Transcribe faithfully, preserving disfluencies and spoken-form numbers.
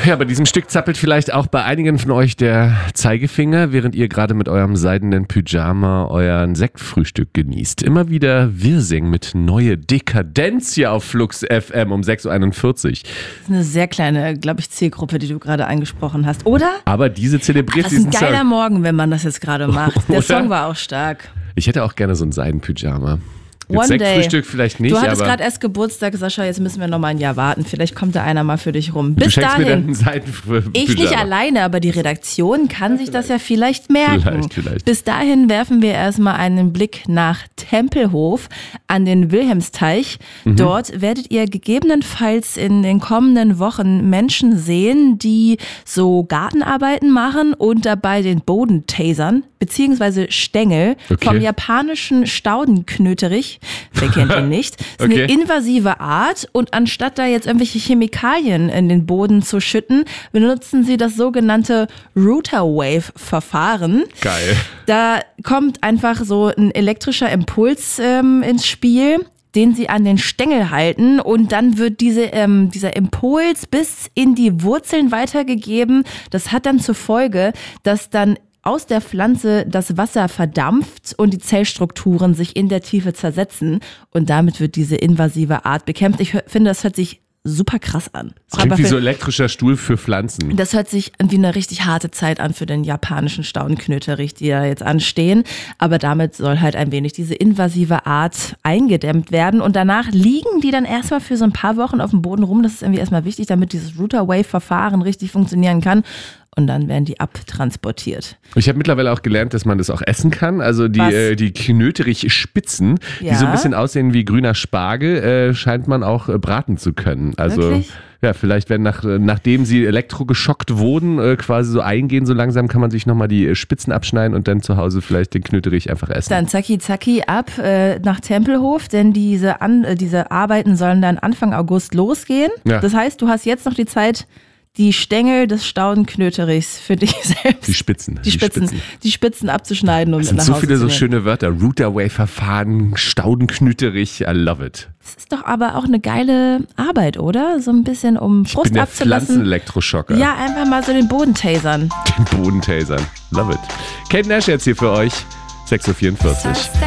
Ja, bei diesem Stück zappelt vielleicht auch bei einigen von euch der Zeigefinger, während ihr gerade mit eurem seidenen Pyjama euren Sektfrühstück genießt. Immer wieder Wirsing mit Neue Dekadenz hier auf Flux F M um sechs Uhr einundvierzig. Das ist eine sehr kleine, glaube ich, Zielgruppe, die du gerade angesprochen hast, oder? Aber diese zelebriert Ach, das ist diesen ein geiler Song. Morgen, wenn man das jetzt gerade macht. Der Song war auch stark. Ich hätte auch gerne so ein Seidenpyjama. Jetzt One day. Sektfrühstück vielleicht nicht, Du hattest aber gerade erst Geburtstag, Sascha, jetzt müssen wir noch mal ein Jahr warten. Vielleicht kommt da einer mal für dich rum. Bis du schenkst dahin. mir dann einen Seidenpyjama. Ich nicht alleine, aber die Redaktion kann sich das ja vielleicht merken. Vielleicht, vielleicht. Bis dahin werfen wir erstmal einen Blick nach Tempelhof an den Wilhelmsteich. Mhm. Dort werdet ihr gegebenenfalls in den kommenden Wochen Menschen sehen, die so Gartenarbeiten machen und dabei den Boden tasern, beziehungsweise Stängel Okay. vom japanischen Staudenknöterich. Wer kennt ihn nicht? Das ist Okay. eine invasive Art und anstatt da jetzt irgendwelche Chemikalien in den Boden zu schütten, benutzen sie das sogenannte Router-Wave-Verfahren. Geil. Da kommt einfach so ein elektrischer Impuls ähm, ins Spiel, den sie an den Stängel halten und dann wird diese, ähm, dieser Impuls bis in die Wurzeln weitergegeben. Das hat dann zur Folge, dass dann aus der Pflanze das Wasser verdampft und die Zellstrukturen sich in der Tiefe zersetzen und damit wird diese invasive Art bekämpft. Ich hör, finde, das hört sich super krass an. Das klingt Aber wie für- so elektrischer Stuhl für Pflanzen. Das hört sich wie eine richtig harte Zeit an für den japanischen Staudenknöterich, die da jetzt anstehen. Aber damit soll halt ein wenig diese invasive Art eingedämmt werden. Und danach liegen die dann erstmal für so ein paar Wochen auf dem Boden rum. Das ist irgendwie erstmal wichtig, damit dieses Router-Wave-Verfahren richtig funktionieren kann. Und dann werden die abtransportiert. Ich habe mittlerweile auch gelernt, dass man das auch essen kann. Also die, Was? äh, die Knöterich-Spitzen, Ja. die so ein bisschen aussehen wie grüner Spargel, äh, scheint man auch äh, braten zu können. Also Wirklich? ja, vielleicht wenn nach, äh, nachdem sie elektrogeschockt wurden, äh, quasi so eingehen, so langsam kann man sich nochmal die äh, Spitzen abschneiden und dann zu Hause vielleicht den Knöterich einfach essen. Dann zacki zacki ab äh, nach Tempelhof, denn diese, An äh, diese Arbeiten sollen dann Anfang August losgehen. Ja. Das heißt, du hast jetzt noch die Zeit, die Stängel des Staudenknöterichs für dich selbst. Die Spitzen. Die Spitzen, die Spitzen abzuschneiden und Das mit sind nach so Hause viele zu so nehmen. schöne Wörter. Router-Wave-Verfahren, Staudenknöterich, I love it. Das ist doch aber auch eine geile Arbeit, oder? So ein bisschen, um Ich Frust bin der abzulassen. Pflanzenelektroschocker. Ja, einfach mal so den Boden tasern. Den Bodentasern. Love it. Kate Nash jetzt hier für euch. sechs Uhr vierundvierzig.